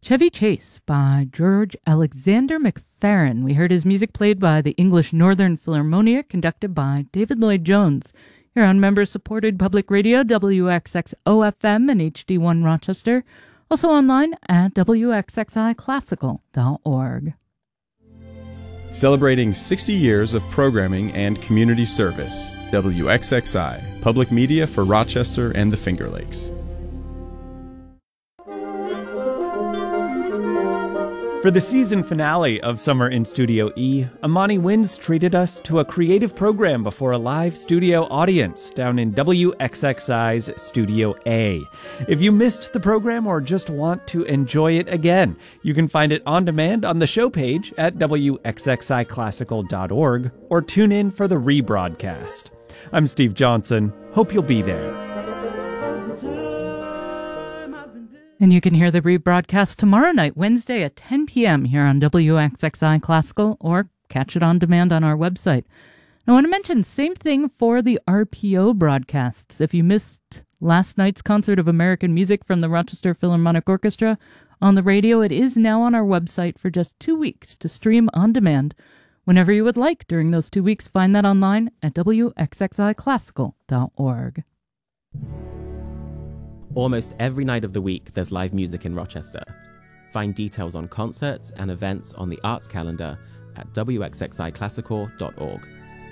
Chevy Chase by George Alexander McFerrin. We heard his music played by the English Northern Philharmonic, conducted by David Lloyd Jones. Here on member-supported public radio, WXXO-FM and HD1 Rochester. Also online at WXXIClassical.org. Celebrating 60 years of programming and community service. WXXI, public media for Rochester and the Finger Lakes. For the season finale of Summer in Studio E, Amani Winds treated us to a creative program before a live studio audience down in WXXI's Studio A. If you missed the program or just want to enjoy it again, you can find it on demand on the show page at WXXIClassical.org or tune in for the rebroadcast. I'm Steve Johnson. Hope you'll be there. And you can hear the rebroadcast tomorrow night, Wednesday at 10 p.m. here on WXXI Classical, or catch it on demand on our website. I want to mention, same thing for the RPO broadcasts. If you missed last night's concert of American music from the Rochester Philharmonic Orchestra on the radio, it is now on our website for just 2 weeks to stream on demand whenever you would like during those 2 weeks. Find that online at WXXIClassical.org. Almost every night of the week, there's live music in Rochester. Find details on concerts and events on the arts calendar at WXXIClassical.org.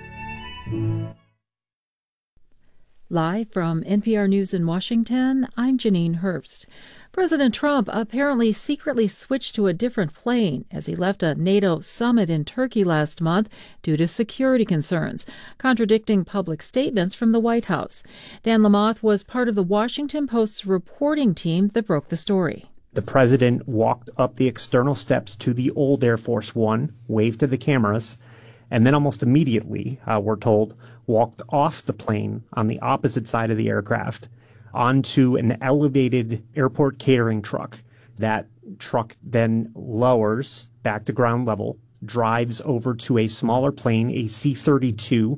Live from NPR News in Washington, I'm Janine Herbst. President Trump apparently secretly switched to a different plane as he left a NATO summit in Turkey last month due to security concerns, contradicting public statements from the White House. Dan Lamothe was part of the Washington Post's reporting team that broke the story. The president walked up the external steps to the old Air Force One, waved to the cameras, and then almost immediately, we're told, walked off the plane on the opposite side of the aircraft onto an elevated airport catering truck. That truck then lowers back to ground level, drives over to a smaller plane, a C-32,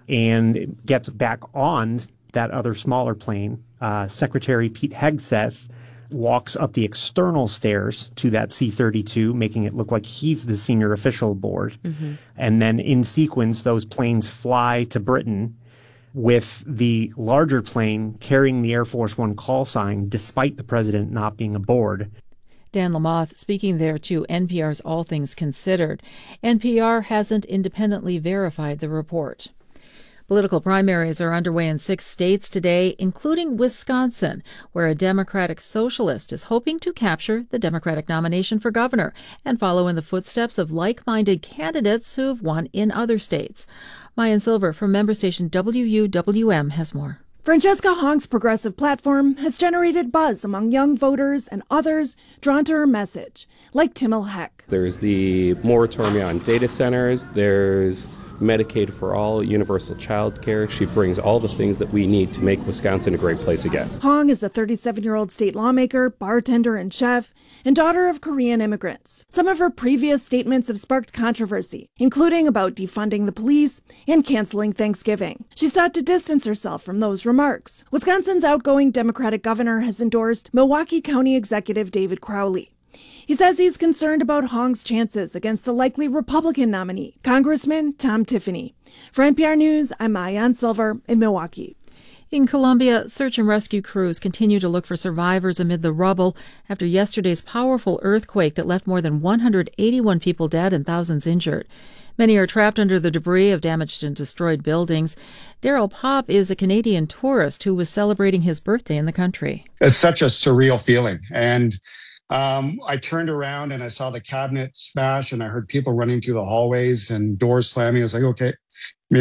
and gets back on that other smaller plane. Secretary Pete Hegseth walks up the external stairs to that C-32, making it look like he's the senior official aboard. Mm-hmm. And then in sequence, those planes fly to Britain with the larger plane carrying the Air Force One call sign, despite the president not being aboard. Dan Lamothe speaking there to NPR's All Things Considered. NPR hasn't independently verified the report. Political primaries are underway in 6 states today, including Wisconsin, where a Democratic socialist is hoping to capture the Democratic nomination for governor and follow in the footsteps of like-minded candidates who've won in other states. Mayan Silver from member station WUWM has more. Francesca Hong's progressive platform has generated buzz among young voters and others drawn to her message, like Timil Heck. There's the moratorium on data centers. There's Medicaid for all, universal child care. She brings all the things that we need to make Wisconsin a great place again. Hong is a 37-year-old state lawmaker, bartender, and chef, and daughter of Korean immigrants. Some of her previous statements have sparked controversy, including about defunding the police and canceling Thanksgiving. She sought to distance herself from those remarks. Wisconsin's outgoing Democratic governor has endorsed Milwaukee County Executive David Crowley. He says he's concerned about Hong's chances against the likely Republican nominee, Congressman Tom Tiffany. For NPR News, I'm Mayan Silver in Milwaukee. In Colombia, search and rescue crews continue to look for survivors amid the rubble after yesterday's powerful earthquake that left more than 181 people dead and thousands injured. Many are trapped under the debris of damaged and destroyed buildings. Daryl Pop is a Canadian tourist who was celebrating his birthday in the country. It's such a surreal feeling. And I turned around and I saw the cabinet smash and I heard people running through the hallways and doors slamming. I was like, okay,